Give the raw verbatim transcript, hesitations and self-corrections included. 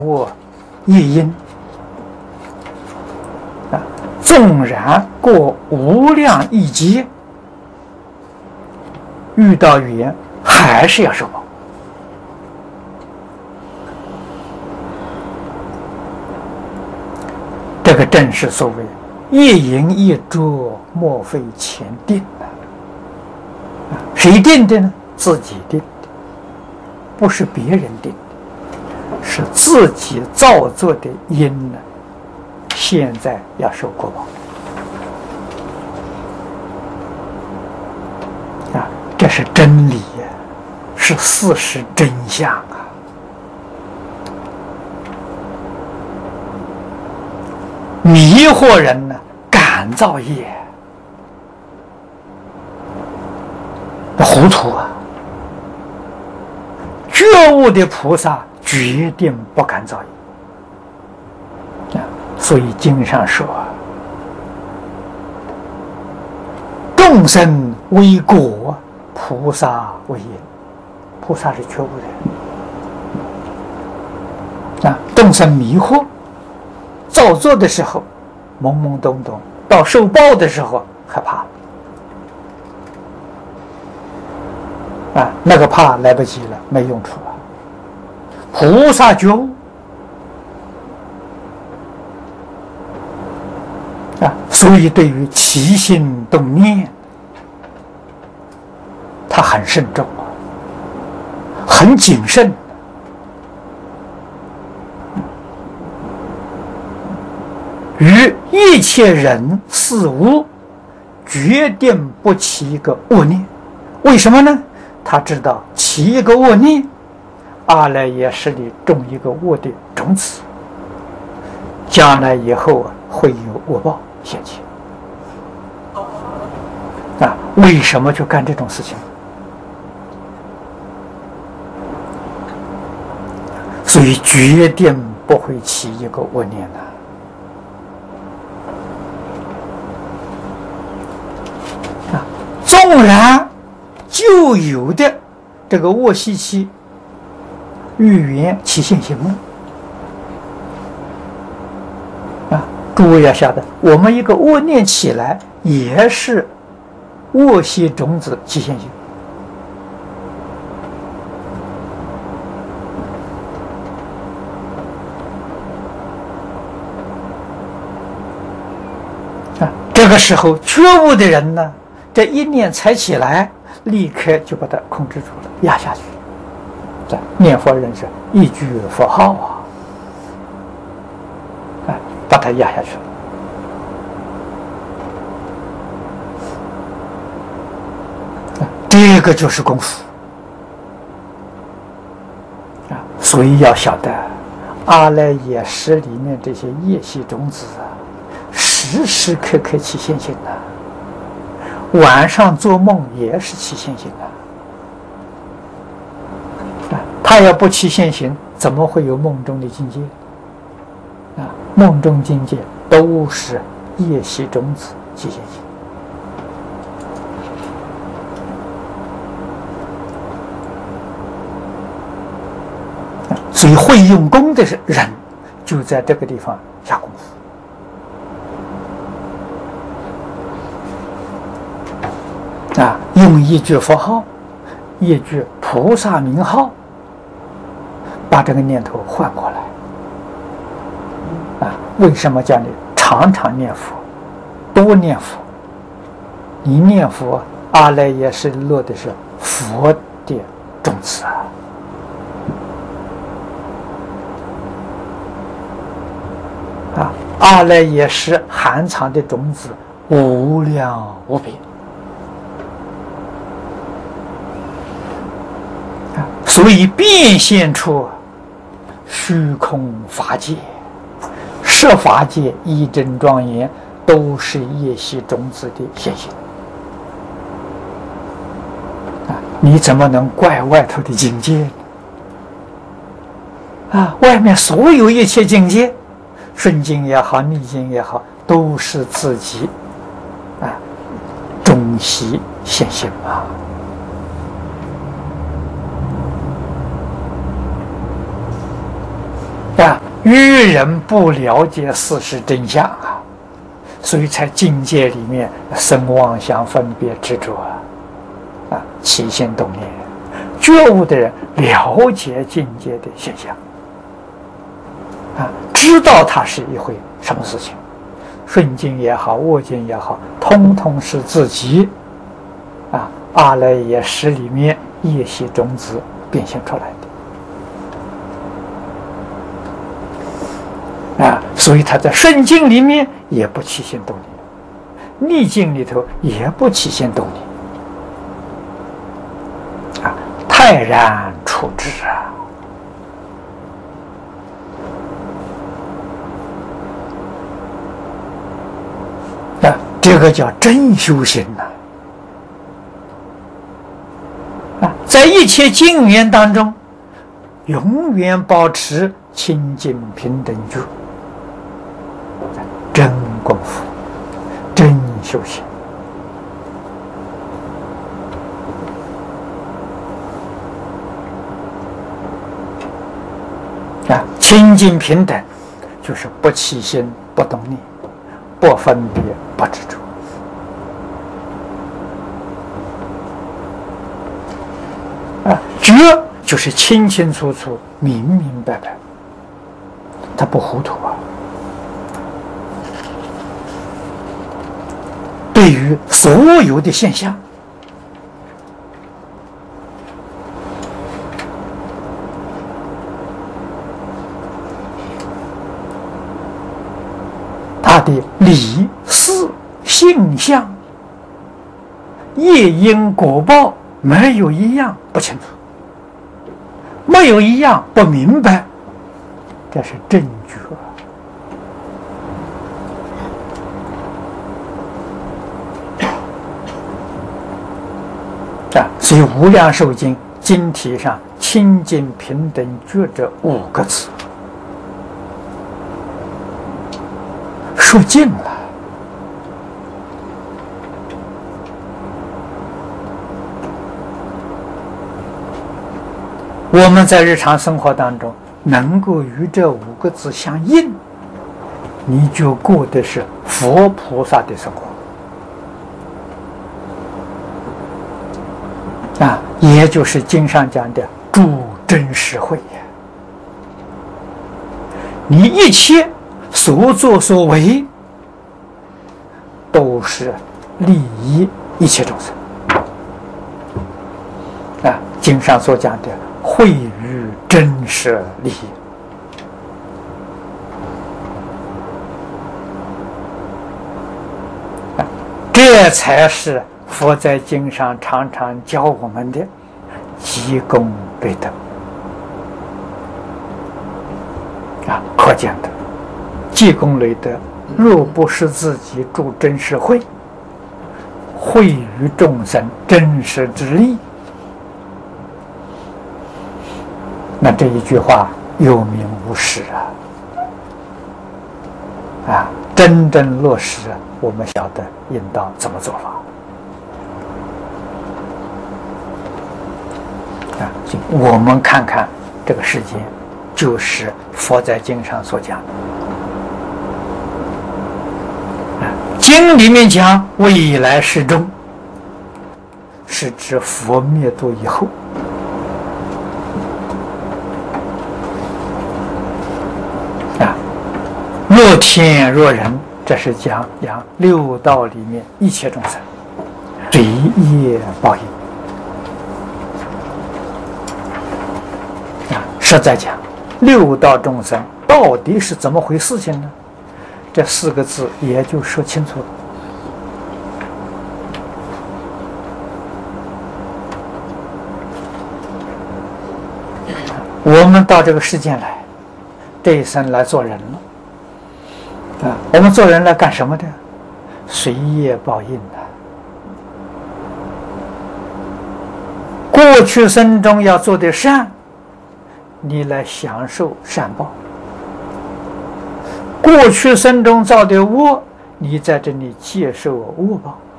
握业因啊，纵然过无量亿劫，遇到缘还是要受报。这个正是所谓业因业着，莫非前定啊！谁定的呢？自己定的，不是别人定的。是自己造作的因呢，现在要受果报啊！这是真理呀，是事实真相啊！迷惑人呢，感造业，糊涂啊！觉悟的菩萨决定不敢造业啊！所以经上说，众生为果，菩萨为因。菩萨是觉悟的人啊！众生迷惑，造作的时候懵懵懂懂，到受报的时候害怕啊！那个怕来不及了，没用处了。菩萨觉悟啊，所以对于起心动念，他很慎重啊，很谨慎。与一切人事物，决定不起一个恶念。为什么呢？他知道起一个恶念，阿赖耶识里种一个恶的种子，将来以后啊会有恶报现前。啊，为什么去干这种事情？所以决定不会起一个恶念的。啊，纵然旧有的这个恶习气遇缘起现行梦啊，诸位要晓得，我们一个恶念起来，也是恶习种子起现行啊。这个时候觉悟的人呢，这一念才起来，立刻就把它控制住了，压下去。念佛人是一句佛号啊，啊，把它压下去了。这个就是功夫啊！所以要晓得，阿赖耶识里面这些业习种子啊，时时刻刻起现行的，晚上做梦也是起现行的。他要不起现行，怎么会有梦中的境界啊？梦中境界都是业习种子起现行。所以会用功的人就在这个地方下功夫啊，用一句佛号，一句菩萨名号，把这个念头换过来啊！为什么叫你常常念佛，多念佛？你念佛，阿赖耶识落的是佛的种子啊！啊，阿赖耶识含藏的种子无量无边啊，所以变现出虚空法界、设法界一真庄严，都是业习种子的现行啊！你怎么能怪外头的境界啊？外面所有一切境界，顺境也好，逆境也好，都是自己啊种习现行啊！ 啊，愚人不了解事实真相啊，所以才境界里面生妄想、分别、执着啊，啊，起心动念。觉悟的人了解境界的现象啊，知道它是一回什么事情，顺境也好，恶境也好，通通是自己啊阿赖耶识里面业习种子变现出来的啊，所以他在顺境里面也不起心动念，逆境里头也不起心动念啊，泰然处之啊。啊，这个叫真修行呐！啊，在一切境缘当中，永远保持清净平等觉，真功夫，真修行。啊，清净平等，就是不起心、不动念、不分别、不执着。啊，觉就是清清楚楚、明明白白，他不糊涂啊。对于所有的现象，他的理事性相、业因果报，没有一样不清楚，没有一样不明白，这是正觉啊。所以《无量寿经》经题上清净平等觉这五个字说尽了。我们在日常生活当中能够与这五个字相应，你就过的是佛菩萨的生活啊，也就是经上讲的诸真实慧呀。你一切所作所为都是利益一切众生啊，经上所讲的惠于真实利益啊，这才是佛在经上常常教我们的积功累德啊，可见的积功累德，若不是自己助真实慧，惠于众生真实之利，那这一句话有名无实啊！啊，真正落实，我们晓得应当怎么做法啊！我们看看这个世界，就是佛在经上所讲的。经里面讲未来世中，是指佛灭度以后啊，若天若人，这是讲讲六道里面一切众生随业报应啊。实在讲，六道众生到底是怎么回事情呢？这四个字也就说清楚了。我们到这个世间来，这一生来做人了啊！我们做人来干什么的？随业报应的。过去生中要做的善，你来享受善报。过去生中造的恶，你在这里接受恶报。